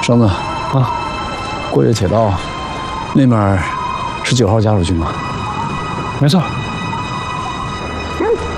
绳子啊，过这铁道，那面是9号家属区吗？ 没错。